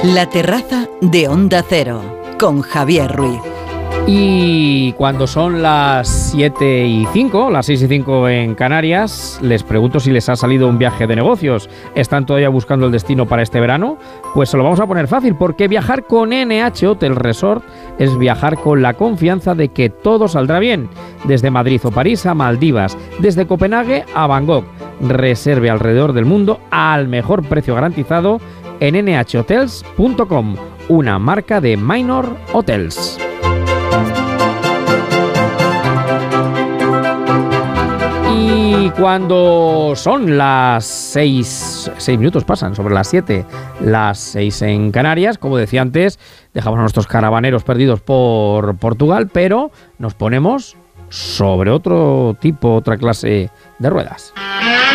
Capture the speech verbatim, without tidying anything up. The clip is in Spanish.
La terraza de Onda Cero, con Javier Ruiz. Y cuando son las siete y cinco, las seis y cinco en Canarias, les pregunto si les ha salido un viaje de negocios. ¿Están todavía buscando el destino para este verano? Pues se lo vamos a poner fácil, porque viajar con N H Hotel Resort es viajar con la confianza de que todo saldrá bien. Desde Madrid o París a Maldivas, desde Copenhague a Bangkok. Reserve alrededor del mundo al mejor precio garantizado en ene hache hotels punto com, una marca de Minor Hotels. Y cuando son las seis, seis minutos pasan sobre las siete, las seis en Canarias, como decía antes, dejamos a nuestros caravaneros perdidos por Portugal, pero nos ponemos sobre otro tipo, otra clase de ruedas.